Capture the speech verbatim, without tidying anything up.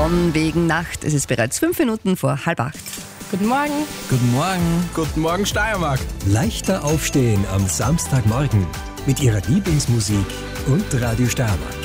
Von wegen Nacht. Es ist bereits fünf Minuten vor halb acht. Guten Morgen. Guten Morgen. Guten Morgen, Steiermark. Leichter aufstehen am Samstagmorgen mit ihrer Lieblingsmusik und Radio Steiermark.